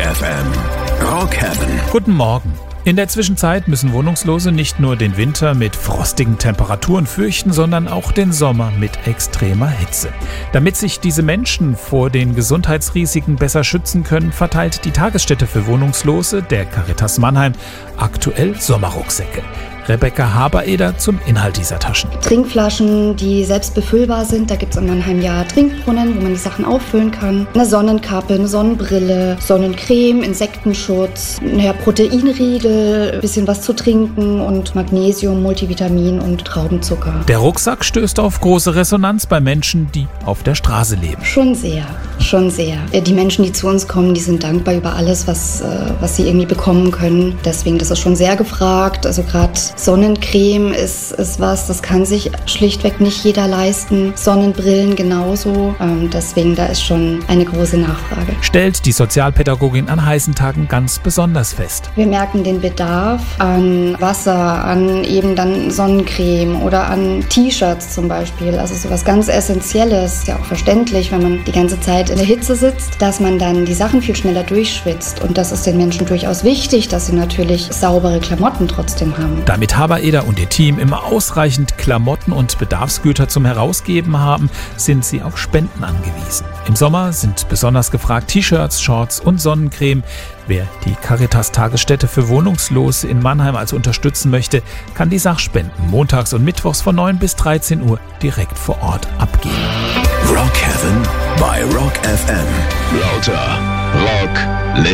FM. Rock Heaven. Guten Morgen. In der Zwischenzeit müssen Wohnungslose nicht nur den Winter mit frostigen Temperaturen fürchten, sondern auch den Sommer mit extremer Hitze. Damit sich diese Menschen vor den Gesundheitsrisiken besser schützen können, verteilt die Tagesstätte für Wohnungslose, der Caritas Mannheim, aktuell Sommerrucksäcke. Rebecca Habereder zum Inhalt dieser Taschen. Trinkflaschen, die selbst befüllbar sind. Da gibt es in Mannheim ja Trinkbrunnen, wo man die Sachen auffüllen kann. Eine Sonnenkappe, eine Sonnenbrille, Sonnencreme, Insektenschutz, Proteinriegel, ein bisschen was zu trinken und Magnesium, Multivitamin und Traubenzucker. Der Rucksack stößt auf große Resonanz bei Menschen, die auf der Straße leben. Schon sehr. Die Menschen, die zu uns kommen, die sind dankbar über alles, was sie irgendwie bekommen können. Deswegen, das ist schon sehr gefragt. Also gerade Sonnencreme ist was, das kann sich schlichtweg nicht jeder leisten. Sonnenbrillen genauso. Deswegen, da ist schon eine große Nachfrage. Stellt die Sozialpädagogin an heißen Tagen ganz besonders fest. Wir merken den Bedarf an Wasser, an eben dann Sonnencreme oder an T-Shirts zum Beispiel. Also sowas ganz Essentielles. Ist ja auch verständlich, wenn man die ganze Zeit in der Hitze sitzt, dass man dann die Sachen viel schneller durchschwitzt. Und das ist den Menschen durchaus wichtig, dass sie natürlich saubere Klamotten trotzdem haben. Damit Habereder und ihr Team immer ausreichend Klamotten und Bedarfsgüter zum Herausgeben haben, sind sie auf Spenden angewiesen. Im Sommer sind besonders gefragt T-Shirts, Shorts und Sonnencreme. Wer die Caritas-Tagesstätte für Wohnungslose in Mannheim also unterstützen möchte, kann die Sachspenden montags und mittwochs von 9 bis 13 Uhr direkt vor Ort abgeben. Rock Heaven bei Rock FM. Lauter Rock